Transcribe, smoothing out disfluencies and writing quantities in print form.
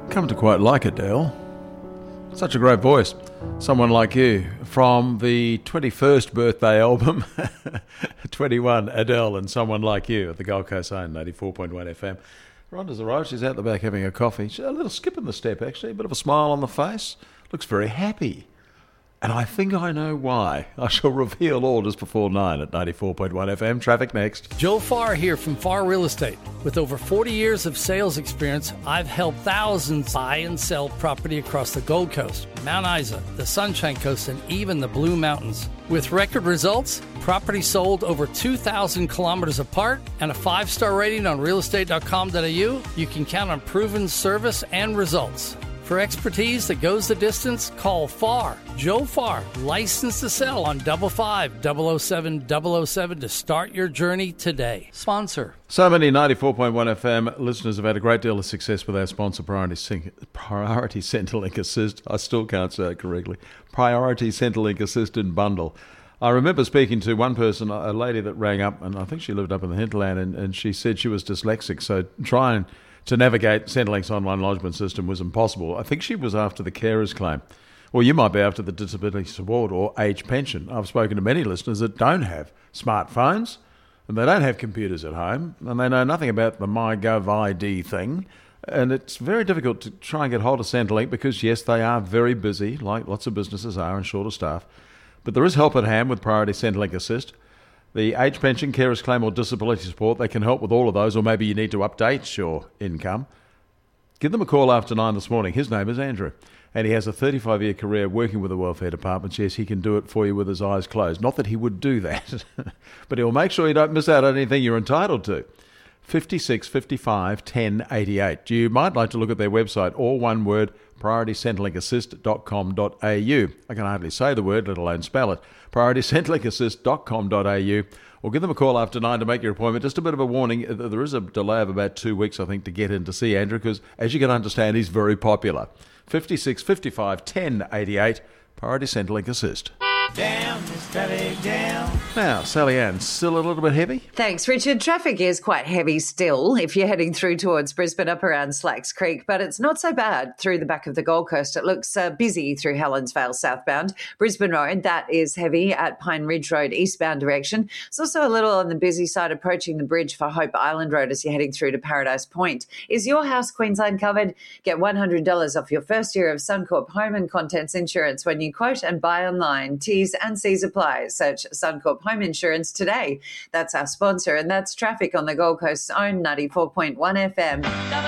Come to quite like Adele. Such a great voice. Someone Like You from the 21st birthday album, 21, Adele and Someone Like You at the Gold Coast Own 94.1 FM. Rhonda's arrived. She's out the back having a coffee. She's a little skip in the step, actually. A bit of a smile on the face. Looks very happy. And I think I know why. I shall reveal all just before 9 at 94.1 FM. Traffic next. Joe Farr here from Farr Real Estate. With over 40 years of sales experience, I've helped thousands buy and sell property across the Gold Coast, Mount Isa, the Sunshine Coast, and even the Blue Mountains. With record results, property sold over 2,000 kilometers apart, and a 5-star rating on realestate.com.au, you can count on proven service and results. For expertise that goes the distance, call Farr. Joe Farr, licensed to sell on 55007 to start your journey today. Sponsor. So many 94.1 FM listeners have had a great deal of success with our sponsor, Priority Centrelink Assist. I still can't say it correctly. Priority Centrelink Assist and Bundle. I remember speaking to one person, a lady that rang up, and I think she lived up in the hinterland, and she said she was dyslexic, so trying to navigate Centrelink's online lodgement system was impossible. I think she was after the carers claim. Well, you might be after the disability support or age pension. I've spoken to many listeners that don't have smartphones and they don't have computers at home and they know nothing about the MyGov ID thing. And it's very difficult to try and get hold of Centrelink because, yes, they are very busy, like lots of businesses are, and short of staff. But there is help at hand with Priority Centrelink Assist. The age pension, carers claim or disability support, they can help with all of those, or maybe you need to update your income. Give them a call after 9 this morning. His name is Andrew, and he has a 35-year career working with the welfare departments. Yes, he can do it for you with his eyes closed. Not that he would do that, but he'll make sure you don't miss out on anything you're entitled to. 56 55 10 88. You might like to look at their website, all one word, prioritycentrelink.com.au. I can hardly say the word, let alone spell it. prioritycentrelink.com.au, or give them a call after 9 to make your appointment. Just a bit of a warning, there is a delay of about 2 weeks, I think, to get in to see Andrew, because as you can understand, he's very popular. 56 55 10 88, Priority Centrelink Assist. Down, this traffic down. Now, Sally Ann, still a little bit heavy? Thanks, Richard. Traffic is quite heavy still if you're heading through towards Brisbane up around Slacks Creek, but it's not so bad through the back of the Gold Coast. It looks busy through Helensvale southbound. Brisbane Road, that is heavy at Pine Ridge Road eastbound direction. It's also a little on the busy side approaching the bridge for Hope Island Road as you're heading through to Paradise Point. Is your house Queensland covered? Get $100 off your first year of Suncorp Home and Contents Insurance when you quote and buy online. T's and C's apply. Search Suncorp Home Insurance today. That's our sponsor, and that's traffic on the Gold Coast's own 94.1 FM.